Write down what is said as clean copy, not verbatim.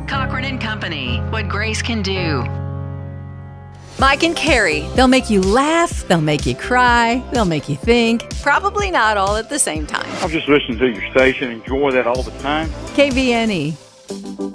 Cochran and Company, what Grace can do. Mike and Carrie, they'll make you laugh, they'll make you cry, they'll make you think. Probably not all at the same time. I've just listened to your station, enjoy that all the time. KVNE.